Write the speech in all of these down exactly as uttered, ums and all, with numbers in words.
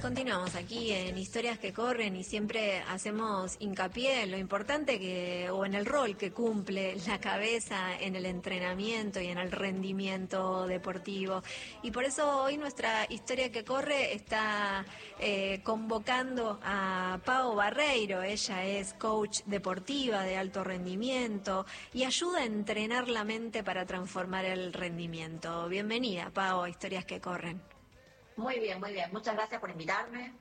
Continuamos aquí en Historias que Corren y siempre hacemos hincapié en lo importante que, o en el rol que cumple la cabeza en el entrenamiento y en el rendimiento deportivo. Y por eso hoy nuestra Historia que Corre está eh, convocando a Pao Barreiro. Ella es coach deportiva de alto rendimiento y ayuda a entrenar la mente para transformar el rendimiento. Bienvenida, Pao, a Historias que Corren. Muy bien, muy bien. Muchas gracias por invitarme.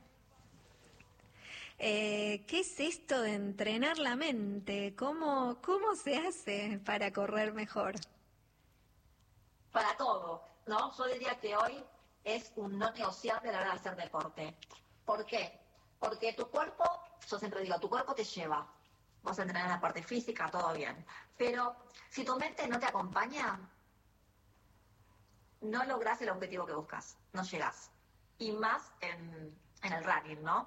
Eh, ¿Qué es esto de entrenar la mente? ¿Cómo, cómo se hace para correr mejor? Para todo, ¿no? Yo diría que hoy es un no negociable a la hora de hacer deporte. ¿Por qué? Porque tu cuerpo, yo siempre digo, tu cuerpo te lleva. Vas a entrenar en la parte física, todo bien. Pero si tu mente no te acompaña, no lográs el objetivo que buscas, no llegás. Y más en, en el running, ¿no?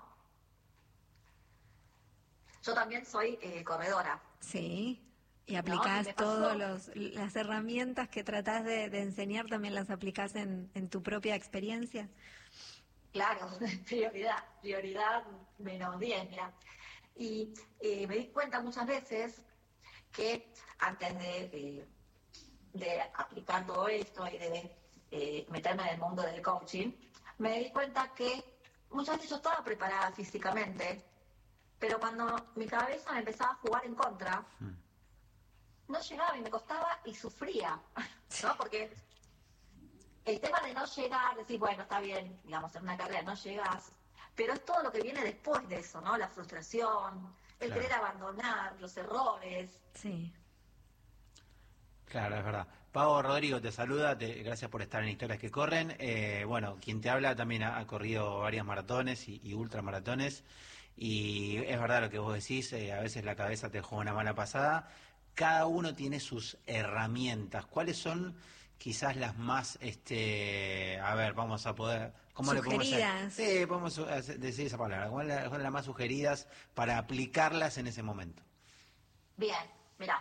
Yo también soy eh, corredora. Sí, y aplicás ¿No? todas las herramientas que tratás de, de enseñar, también las aplicás en, en tu propia experiencia. Claro, prioridad, prioridad menos diez, mira. Y eh, me di cuenta muchas veces que antes de, eh, de aplicar todo esto y de eh, meterme en el mundo del coaching, me di cuenta que muchas veces yo estaba preparada físicamente, pero cuando mi cabeza me empezaba a jugar en contra, mm. no llegaba y me costaba y sufría, ¿no? Porque el tema de no llegar, decir, bueno, está bien, digamos, en una carrera no llegas, pero es todo lo que viene después de eso, ¿no? La frustración, el claro. querer abandonar, los errores. Sí. Claro, es verdad. Pao, Rodrigo te saluda, te, gracias por estar en Historias que Corren. Eh, bueno, quien te habla también ha, ha corrido varias maratones y, y ultramaratones, y es verdad lo que vos decís, eh, a veces la cabeza te juega una mala pasada. Cada uno tiene sus herramientas. ¿Cuáles son quizás las más, este, a ver, vamos a poder, ¿cómo le podemos hacer? Sí, podemos decir esa palabra. ¿Cuáles son las más sugeridas para aplicarlas en ese momento? Bien, mirá.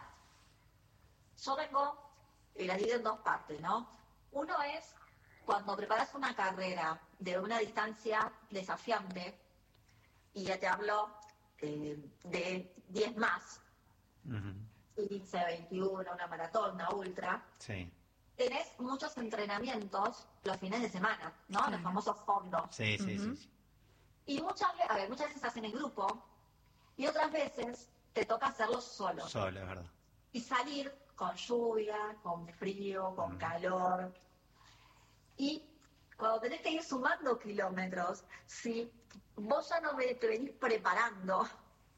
Yo vengo y las divido en dos partes, ¿no? Uno es cuando preparas una carrera de una distancia desafiante, y ya te hablo eh, de diez más, uh-huh. quince, veintiuno, una maratón, una ultra. Sí. Tenés muchos entrenamientos los fines de semana, ¿no? Sí. Los famosos fondos. Sí, sí, uh-huh. sí, sí. Y muchas veces, a ver, muchas veces hacen en grupo y otras veces te toca hacerlo solo. Solo, es verdad. Y salir con lluvia, con frío, con mm. calor. Y cuando tenés que ir sumando kilómetros, si vos ya no te venís preparando,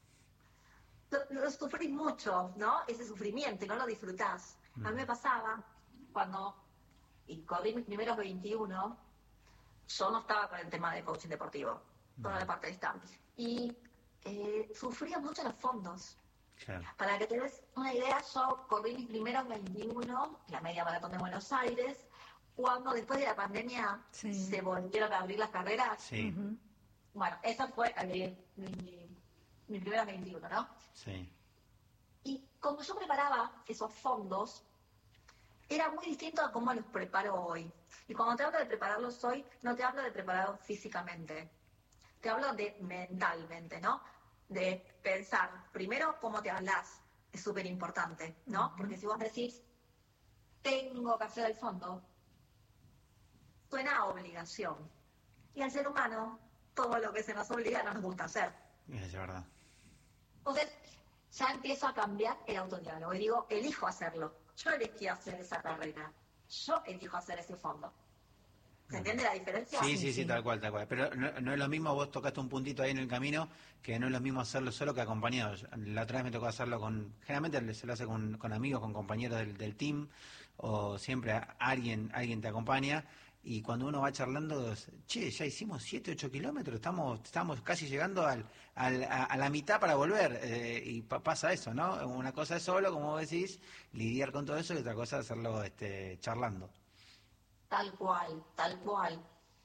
lo, lo sufrís mucho, ¿no? Ese sufrimiento, y no lo disfrutás. Mm. A mí me pasaba cuando y corrí mis primeros veintiuno, yo no estaba con el tema de coaching deportivo, toda mm. la parte de distancia. Y eh, sufría mucho los fondos. Claro. Para que te des una idea, yo corrí mis primeros veintiuno, la media maratón de Buenos Aires, cuando después de la pandemia sí. se volvieron a abrir las carreras. Sí. Uh-huh. Bueno, esa fue mi, mi, mi primera veintiuno, ¿no? Sí. Y como yo preparaba esos fondos, era muy distinto a cómo los preparo hoy. Y cuando te hablo de prepararlos hoy, no te hablo de prepararlos físicamente, te hablo de mentalmente, ¿no? De pensar, primero, cómo te hablas, es súper importante, ¿no? Uh-huh. Porque si vos decís, tengo que hacer el fondo, suena a obligación. Y al ser humano, todo lo que se nos obliga no nos gusta hacer. Es verdad. Entonces, ya empiezo a cambiar el autodiálogo y digo, elijo hacerlo. Yo elegí hacer esa carrera. Yo elijo hacer ese fondo. ¿Se entiende la diferencia? Sí, sí, sí, sí, tal cual, tal cual. Pero no, no es lo mismo, vos tocaste un puntito ahí en el camino, que no es lo mismo hacerlo solo que acompañado. La otra vez me tocó hacerlo con, generalmente se lo hace con, con amigos, con compañeros del, del team, o siempre alguien, alguien te acompaña, y cuando uno va charlando, che, ya hicimos siete, ocho kilómetros, estamos, estamos casi llegando al, al, a, a la mitad para volver, eh, y pa- pasa eso, ¿no? Una cosa es solo, como vos decís, lidiar con todo eso, y otra cosa es hacerlo este, charlando. Tal cual, tal cual.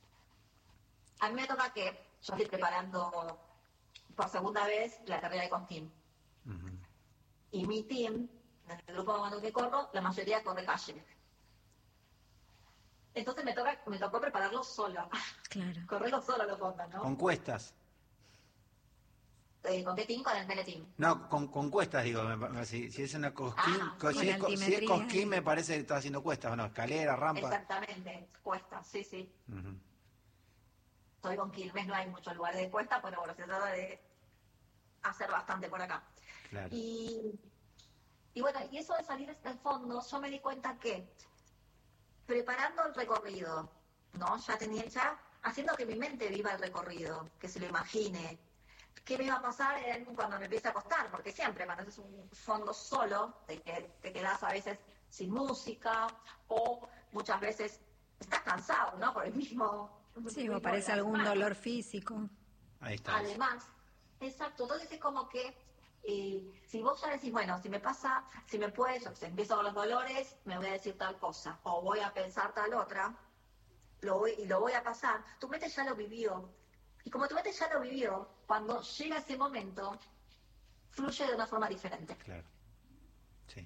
A mí me toca que yo estoy preparando por segunda vez la carrera de Contín. Uh-huh. Y mi team, en el grupo de mando que corro, la mayoría corre calle. Entonces me toca, me tocó prepararlo solo. Claro. Correrlo solo los fondos, ¿no? Con cuestas. Eh, ¿Con qué team? Con el Meleteam. No, con, con cuestas, digo. me- me- Si, si es una cosquín, Ah, co- sí. si, es, co- si es Altimetría. cosquín, me parece que está haciendo cuestas, ¿o no? Escalera, rampa. Exactamente, cuesta, sí, sí. Ujú. Estoy con Quilmes, no hay muchos lugares de cuesta, pero bueno, se trata de hacer bastante por acá. Claro. Y, y bueno, y eso de salir del fondo, yo me di cuenta que preparando el recorrido, ¿no? Ya tenía, ya haciendo que mi mente viva el recorrido, que se lo imagine. ¿Qué me iba a pasar en- cuando me empiece a acostar? Porque siempre cuando haces un fondo solo, te, que- te quedas a veces sin música o muchas veces estás cansado, ¿no? Por el mismo... Sí, mismo o parece de las algún manos. dolor físico. Ahí está. Además, exacto, entonces es como que eh, si vos ya decís, bueno, si me pasa, si me puede, yo, si empiezo con los dolores, me voy a decir tal cosa, o voy a pensar tal otra, lo voy, y lo voy a pasar, tu mente ya lo vivió. Y como tu mente ya lo vivió, cuando llega ese momento, fluye de una forma diferente. Claro. Sí.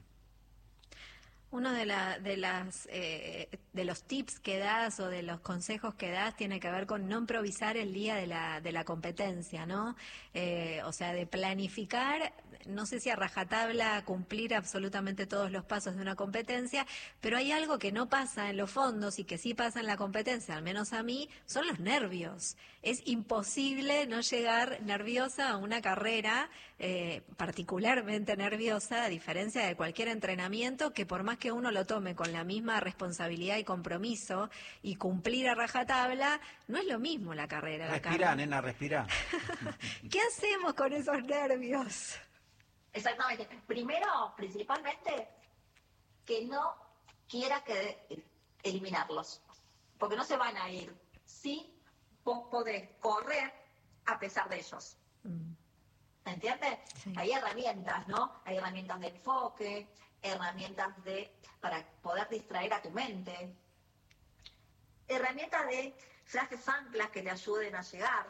Uno de, la, de, las, eh, de los tips que das o de los consejos que das tiene que ver con no improvisar el día de la, de la competencia, ¿no? Eh, o sea, de planificar, no sé si a rajatabla cumplir absolutamente todos los pasos de una competencia, pero hay algo que no pasa en los fondos y que sí pasa en la competencia, al menos a mí, son los nervios. Es imposible no llegar nerviosa a una carrera, eh, particularmente nerviosa, a diferencia de cualquier entrenamiento, que por más que uno lo tome con la misma responsabilidad y compromiso y cumplir a rajatabla, no es lo mismo la carrera. La Respirá, carrera. nena, respirá. ¿Qué hacemos con esos nervios? Exactamente. Primero, principalmente, que no quiera que eliminarlos, porque no se van a ir. Sí, vos podés correr a pesar de ellos. Mm. ¿Entiendes? Sí. Hay herramientas, ¿no? Hay herramientas de enfoque, herramientas de para poder distraer a tu mente, herramientas de frases anclas que te ayuden a llegar.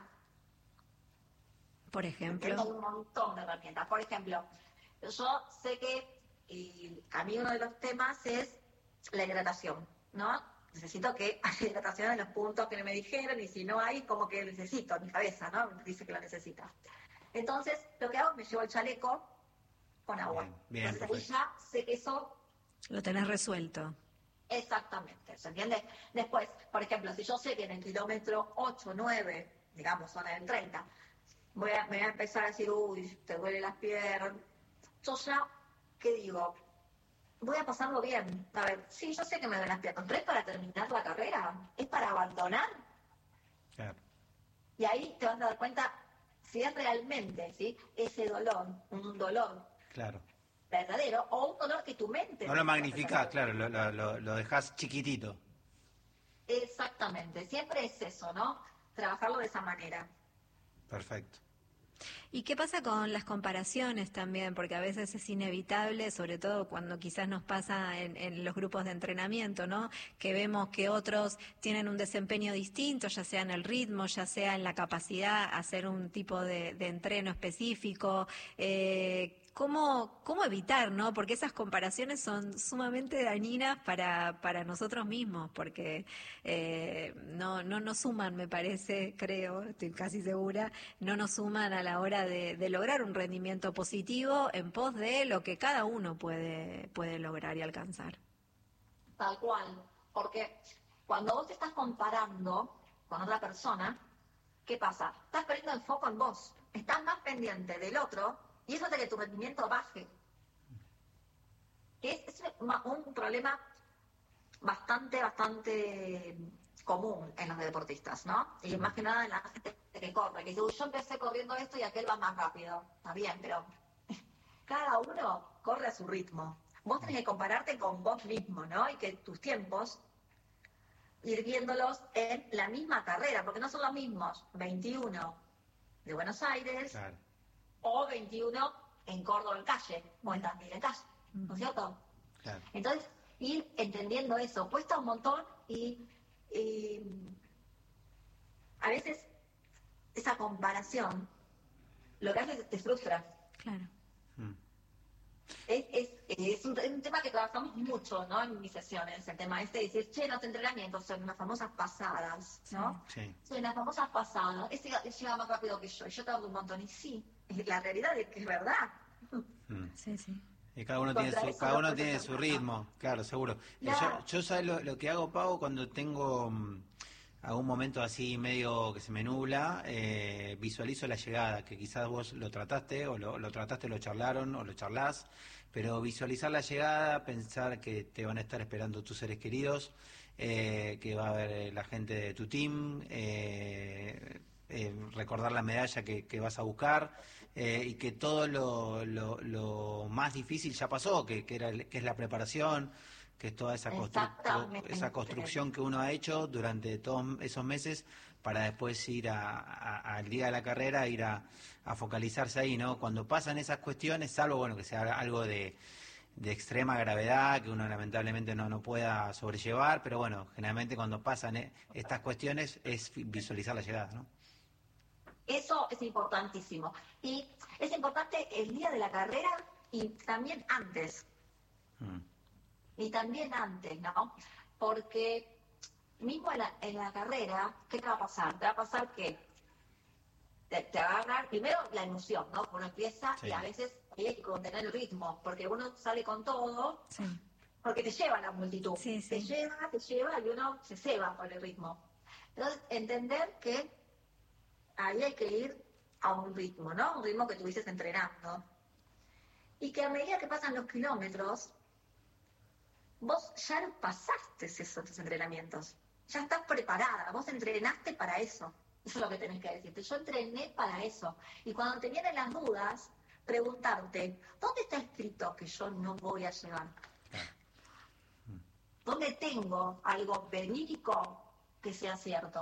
Por Hay ejemplo. un montón de herramientas. Por ejemplo, yo sé que y a mí uno de los temas es la hidratación, ¿no? Necesito que haya hidratación en los puntos que me dijeron y si no hay, como que necesito, mi cabeza, ¿no? Dice que lo necesita. Entonces, lo que hago es me llevo el chaleco con agua. Bien, bien, Entonces, ahí perfecto. ya sé que eso Lo tenés resuelto. exactamente, ¿se entiende? Después, por ejemplo, si yo sé que en el kilómetro ocho, nueve, digamos, zona del treinta, voy a, me voy a empezar a decir, uy, te duele las piernas. Yo ya, ¿qué digo? Voy a pasarlo bien. A ver, sí, yo sé que me duelen las piernas, pero es para terminar la carrera, es para abandonar. Claro. Y ahí te vas a dar cuenta si es realmente, ¿sí? Ese dolor, un dolor Claro. verdadero o un dolor que tu mente... No lo magnificás, claro, lo, lo, lo, lo dejás chiquitito. Exactamente, siempre es eso, ¿no? Trabajarlo de esa manera. Perfecto. ¿Y qué pasa con las comparaciones también? Porque a veces es inevitable, sobre todo cuando quizás nos pasa en, en los grupos de entrenamiento, ¿no? Que vemos que otros tienen un desempeño distinto, ya sea en el ritmo, ya sea en la capacidad a hacer un tipo de, de entreno específico. Eh, ¿Cómo, cómo evitar, no? Porque esas comparaciones son sumamente dañinas para, para nosotros mismos, porque eh, no, no nos suman, me parece, creo, estoy casi segura, no nos suman a la hora de, de lograr un rendimiento positivo en pos de lo que cada uno puede, puede lograr y alcanzar. Tal cual, porque cuando vos te estás comparando con otra persona, ¿qué pasa? Estás perdiendo el foco en vos, estás más pendiente del otro y eso hace que tu rendimiento baje. Es, es un problema bastante, bastante común en los deportistas, ¿no? Y más que nada en la gente que corre, que dice, uy, yo empecé corriendo esto y aquel va más rápido. Está bien, pero cada uno corre a su ritmo. Vos tenés que compararte con vos mismo, ¿no? Y que tus tiempos, ir viéndolos en la misma carrera, porque no son los mismos veintiuno de Buenos Aires, Claro. o veintiuno en Córdoba en calle, o en Tandil en calle, ¿no es cierto? Claro. Entonces, ir entendiendo eso, cuesta un montón y, y a veces esa comparación lo que hace es que te frustra. Claro. Mm. Es, es, es, un, es un tema que trabajamos mucho, ¿no? En mis sesiones, el tema este de decir, che, los entrenamientos son unas famosas pasadas, ¿no? Sí. Son unas famosas pasadas, ese llega más rápido que yo, y yo tardo un montón, y sí, la realidad es que es verdad. Mm. Sí, sí. Y cada uno tiene su, cada uno tiene su ritmo, claro, seguro. Claro. Yo, yo sabes lo, lo que hago, Pau, cuando tengo mm, algún momento así medio que se me nubla, eh, visualizo la llegada, que quizás vos lo trataste, o lo, lo trataste, lo charlaron, o lo charlás, pero visualizar la llegada, pensar que te van a estar esperando tus seres queridos, eh, que va a haber la gente de tu team, eh, eh, recordar la medalla que, que vas a buscar, eh, y que todo lo, lo, lo más difícil ya pasó, que, que, era, el- que es la preparación, que es toda esa, constru- Exactamente. esa construcción que uno ha hecho durante todos esos meses para después ir a- a- al día de la carrera, ir a, a focalizarse ahí, ¿no? Cuando pasan esas cuestiones, salvo bueno que sea algo de, de extrema gravedad, que uno lamentablemente no, no pueda sobrellevar, pero bueno, generalmente cuando pasan eh, estas cuestiones es visualizar la llegada, ¿no? Eso es importantísimo. Y es importante el día de la carrera y también antes. Mm. Y también antes, ¿no? Porque mismo en la, en la carrera, ¿qué te va a pasar? Te va a pasar que te, te va a agarrar primero la emoción, ¿no? Uno empieza Sí. y a veces hay que contener el ritmo, porque uno sale con todo, Sí. porque te lleva la multitud. Sí, sí. Te lleva, te lleva y uno se ceba por el ritmo. Entonces, entender que ahí hay que ir a un ritmo, ¿no? Un ritmo que estuvieses entrenando. Y que a medida que pasan los kilómetros, vos ya lo pasaste esos entrenamientos. Ya estás preparada, vos entrenaste para eso. Eso es lo que tenés que decirte. Yo entrené para eso. Y cuando te vienen las dudas, preguntarte, ¿dónde está escrito que yo no voy a llegar? ¿Dónde tengo algo verídico que sea cierto?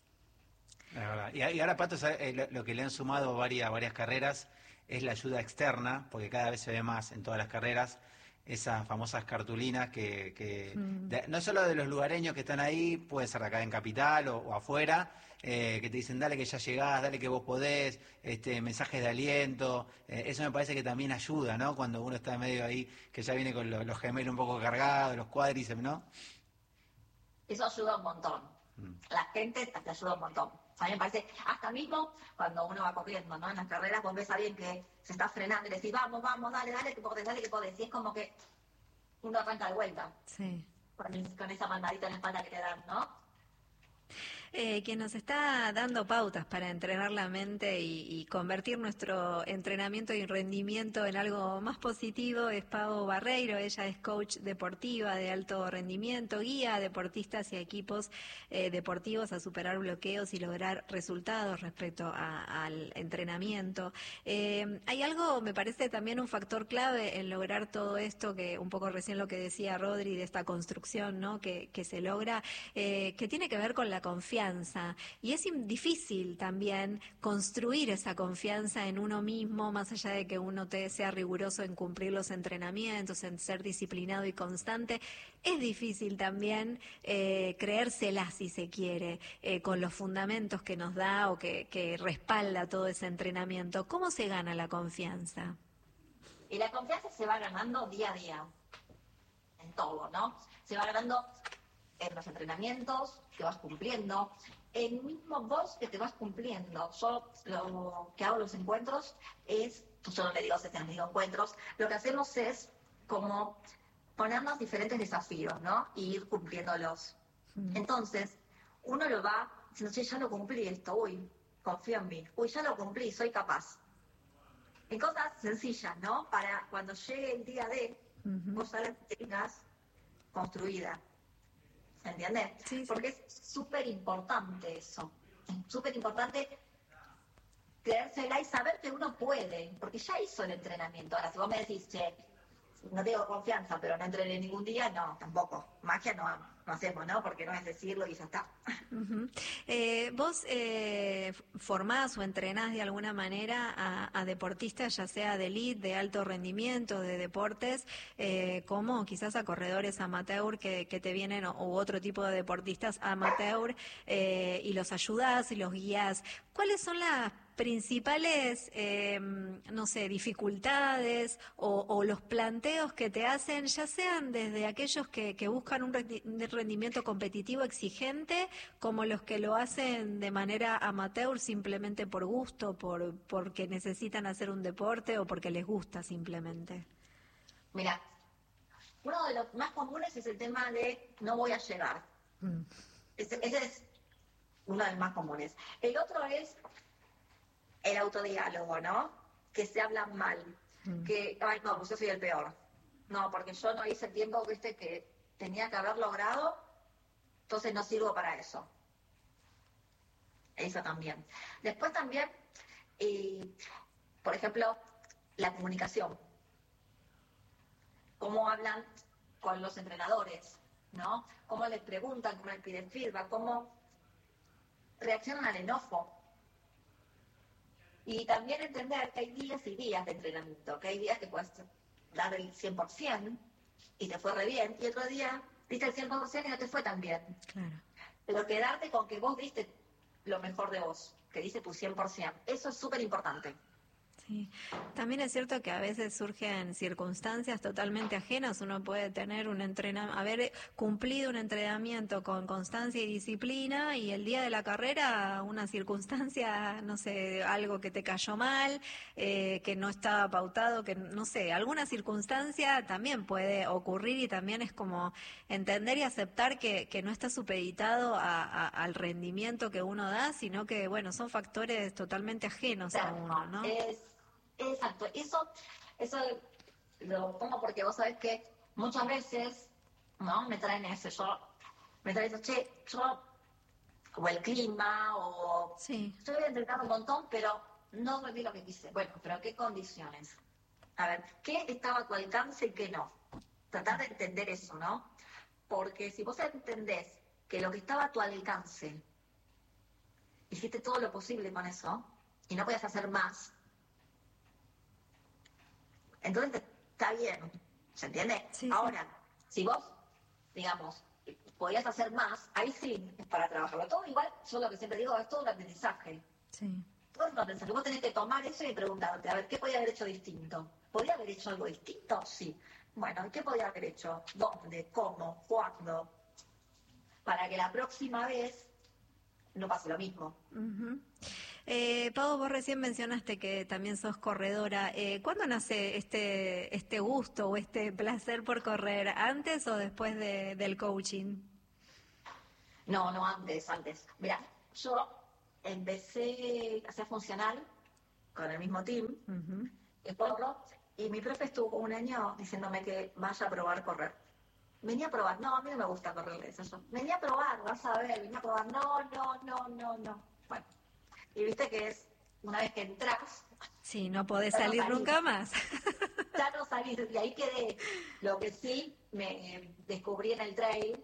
Es verdad. Y, y ahora, Pato, ¿sabe? Eh, lo, lo que le han sumado varias, varias carreras es la ayuda externa, porque cada vez se ve más en todas las carreras esas famosas cartulinas que, que Mm. de- no solo de los lugareños que están ahí, puede ser acá en Capital o, o afuera, eh, que te dicen dale que ya llegás, dale que vos podés, este, mensajes de aliento, eh, eso me parece que también ayuda, ¿no? Cuando uno está medio ahí, que ya viene con lo- los gemelos un poco cargados, los cuádriceps, ¿no? Eso ayuda un montón. Mm. La gente te ayuda un montón. A mí me parece, hasta mismo cuando uno va corriendo, ¿no? En las carreras vos ves a alguien que se está frenando y le decís, vamos, vamos, dale, dale, que podés, dale, que podés. Y es como que uno arranca de vuelta Sí. con, con esa mandadita en la espalda que te dan, ¿no? Eh, quien nos está dando pautas para entrenar la mente y, y convertir nuestro entrenamiento y rendimiento en algo más positivo es Pau Barreiro. Ella es coach deportiva de alto rendimiento, guía a deportistas y equipos eh, deportivos a superar bloqueos y lograr resultados respecto a- al entrenamiento. Eh, hay algo, me parece también un factor clave en lograr todo esto, que un poco recién lo que decía Rodri de esta construcción, ¿no? que, que se logra, eh, que tiene que ver con la confianza. Y es im- difícil también construir esa confianza en uno mismo, más allá de que uno te sea riguroso en cumplir los entrenamientos, en ser disciplinado y constante. Es difícil también eh, creérsela, si se quiere, eh, con los fundamentos que nos da o que, que respalda todo ese entrenamiento. ¿Cómo se gana la confianza? Y la confianza se va ganando día a día, en todo, ¿no? Se va ganando en los entrenamientos que vas cumpliendo, el mismo vos que te vas cumpliendo. Yo lo que hago en los encuentros es, yo no le digo se digo encuentros, lo que hacemos es como ponernos diferentes desafíos, ¿no? Y ir cumpliéndolos. Mm. Entonces, uno lo va diciendo, che, ya lo cumplí esto, uy, confío en mí, uy, ya lo cumplí, soy capaz. En cosas sencillas, ¿no? Para cuando llegue el día de, Ujú. vos ya la tengas construida. ¿Entiendes? Sí, sí. Porque es súper importante eso. Es súper importante creérsela y saber que uno puede, porque ya hizo el entrenamiento. Ahora, si vos me decís, che, no tengo confianza, pero no entrené ningún día, no, tampoco. Magia no, no hacemos, ¿no? Porque no es decirlo y ya está. Ujú. Eh, ¿Vos eh, formás o entrenás de alguna manera a, a deportistas, ya sea de elite, de alto rendimiento, de deportes, eh, como quizás a corredores amateur que, que te vienen o, u otro tipo de deportistas amateur, eh, y los ayudás y los guías? ¿Cuáles son las principales, eh, no sé, dificultades o, o los planteos que te hacen, ya sean desde aquellos que, que buscan un rendimiento competitivo exigente, como los que lo hacen de manera amateur simplemente por gusto, por porque necesitan hacer un deporte o porque les gusta simplemente? Mira, uno de los más comunes es el tema de no voy a llegar. Mm. Ese, ese es uno de los más comunes. El otro es el autodiálogo, ¿no? Que se hablan mal. Mm. Que, ay, no, pues yo soy el peor. No, porque yo no hice el tiempo, viste, que tenía que haber logrado, entonces no sirvo para eso. Eso también. Después también, eh, por ejemplo, la comunicación. Cómo hablan con los entrenadores, ¿no? Cómo les preguntan, cómo les piden feedback, cómo reaccionan al enojo. Y también entender que hay días y días de entrenamiento, que hay días que puedes dar el cien por ciento y te fue re bien, y otro día diste el cien por ciento y no te fue tan bien. Claro. Pero quedarte con que vos diste lo mejor de vos, que diste tu cien por ciento, eso es súper importante. Sí. También es cierto que a veces surgen circunstancias totalmente ajenas. Uno puede tener un entrenamiento, haber cumplido un entrenamiento con constancia y disciplina, y el día de la carrera una circunstancia, no sé, algo que te cayó mal, eh, que no estaba pautado, que no sé, alguna circunstancia también puede ocurrir, y también es como entender y aceptar que, que no está supeditado a, a, al rendimiento que uno da, sino que, bueno, son factores totalmente ajenos a uno, ¿no? Es... Exacto, eso, eso lo pongo porque vos sabés que muchas veces, ¿no? Me traen ese, yo, me traen eso, che, yo, o el clima, o sí. Yo voy a entrenar un montón, pero no rendí lo que quise. Bueno, pero ¿qué condiciones? A ver, ¿qué estaba a tu alcance y qué no? Tratar de entender eso, ¿no? Porque si vos entendés que lo que estaba a tu alcance, hiciste todo lo posible con eso, y no podías hacer más, entonces está bien, ¿se entiende? Sí, ahora, sí. Si vos, digamos, podías hacer más, ahí sí, es para trabajarlo. Todo igual, yo lo que siempre digo, es todo un aprendizaje. Sí. Todo es un aprendizaje. Vos tenés que tomar eso y preguntarte, a ver, ¿qué podía haber hecho distinto? ¿Podría haber hecho algo distinto? Sí. Bueno, ¿qué podía haber hecho? ¿Dónde? ¿Cómo? ¿Cuándo? Para que la próxima vez no pase lo mismo. Uh-huh. Eh, Pau, vos recién mencionaste que también sos corredora. Eh, ¿Cuándo nace este este gusto o este placer por correr? ¿Antes o después de, del coaching? No, no, antes, antes. Mira, yo empecé a ser funcional con el mismo team, uh-huh. que corro, y mi profe estuvo un año diciéndome que vaya a probar correr. Venía a probar, no, a mí no me gusta correr eso. Yo. Venía a probar, vas a ver, venía a probar, no, no, no, no, no. Bueno. Y viste que es, una vez que entras... Sí, no podés salir no nunca más. Ya no salís, y ahí quedé. Lo que sí, me descubrí en el trail,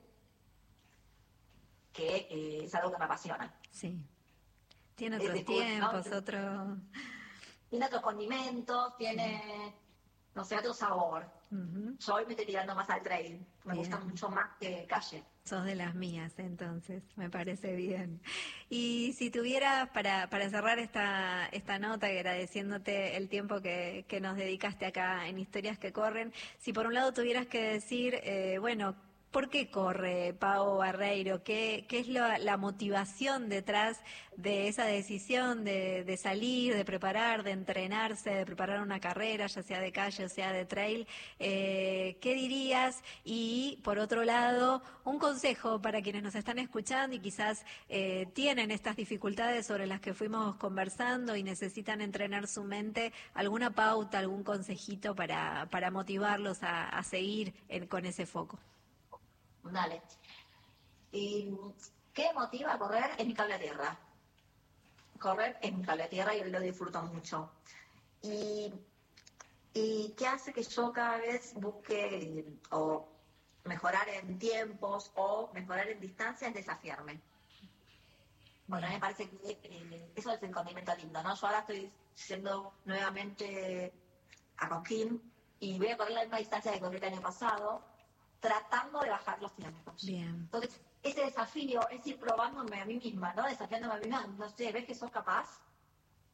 que eh, es algo que me apasiona. Sí. Tiene otros descubrí, tiempos, ¿no? otro... Tiene otros condimentos, tiene, sí. no sé, otro sabor. Uh-huh. Yo hoy me estoy tirando más al trail. Me bien. Gusta mucho más que calle. Sos de las mías, entonces, me parece bien. Y si tuvieras, para, para cerrar esta, esta nota, agradeciéndote el tiempo que, que nos dedicaste acá en Historias que Corren, si por un lado tuvieras que decir, eh, bueno, ¿por qué corre Pau Barreiro? ¿Qué, qué es la, la motivación detrás de esa decisión de, de salir, de preparar, de entrenarse, de preparar una carrera, ya sea de calle o sea de trail? Eh, ¿Qué dirías? Y por otro lado, un consejo para quienes nos están escuchando y quizás eh, tienen estas dificultades sobre las que fuimos conversando y necesitan entrenar su mente, alguna pauta, algún consejito para, para motivarlos a, a seguir en, con ese foco. Dale. ¿Y qué motiva a correr? Es mi cable a tierra. Correr es mi cable a tierra y lo disfruto mucho. Y, y qué hace que yo cada vez busque o mejorar en tiempos o mejorar en distancias, desafiarme. Bueno, me parece que eh, eso es el condimento lindo, ¿no? Yo ahora estoy siendo nuevamente a Coquín y voy a correr la misma distancia que corrí el año pasado, tratando de bajar los tiempos. Bien. Entonces, ese desafío es ir probándome a mí misma, ¿no? Desafiándome a mí misma. No sé, ¿ves que sos capaz?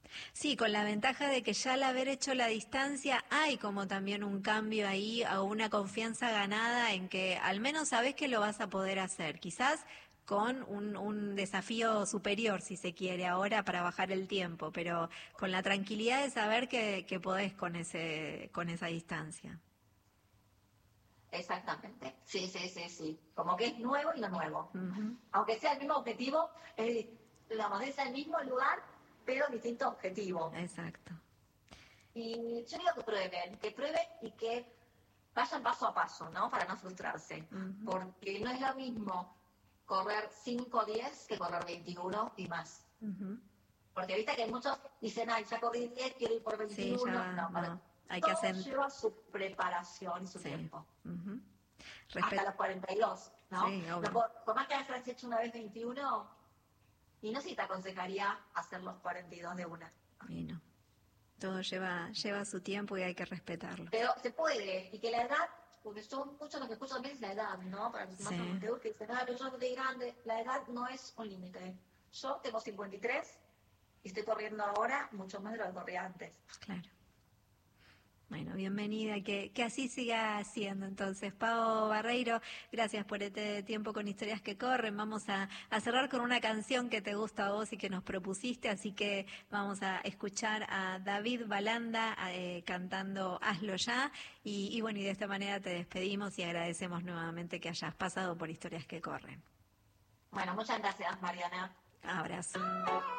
Sí, con la ventaja de que ya al haber hecho la distancia hay como también un cambio ahí o una confianza ganada en que al menos sabes que lo vas a poder hacer. Quizás con un, un desafío superior, si se quiere, ahora para bajar el tiempo, pero con la tranquilidad de saber que, que podés con ese, con esa distancia. Exactamente, sí, sí, sí, sí. Como que es nuevo y lo nuevo. Uh-huh. Aunque sea el mismo objetivo, es, digamos, es el mismo lugar, pero distinto objetivo. Exacto. Y yo digo que prueben, que prueben y que vayan paso a paso, ¿no? Para no frustrarse. Uh-huh. Porque no es lo mismo correr cinco diez que correr veintiuno y más. Uh-huh. Porque viste que muchos dicen, ay, ya corrí diez, quiero ir por veintiuno. Sí, ya, no, para... no. Hay Todo que hacer... lleva su preparación y su sí. tiempo. Uh-huh. Respet... Hasta los cuarenta y dos, ¿no? Sí, no por, por más que hayas hecho una vez veintiuno, y no sé si te aconsejaría hacer los cuarenta y dos de una. Y no. Todo lleva, lleva su tiempo y hay que respetarlo. Pero se puede, y que la edad, porque son muchos los que escuchan también es la edad, ¿no? Para los más amateurs que dicen, ah, pero yo no estoy grande. La edad no es un límite. Yo tengo cincuenta y tres y estoy corriendo ahora mucho más de lo que corría antes. Claro. Bueno, bienvenida, que, que así siga siendo. Entonces, Pao Barreiro, gracias por este tiempo con Historias que Corren. Vamos a, a cerrar con una canción que te gusta a vos y que nos propusiste, así que vamos a escuchar a David Balanda eh, cantando Hazlo Ya. Y, y bueno, y de esta manera te despedimos y agradecemos nuevamente que hayas pasado por Historias que Corren. Bueno, muchas gracias, Mariana. Abrazo.